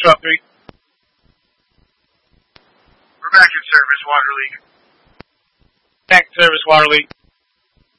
Drop 3. We're back in service, Water League. Back in service, Water League.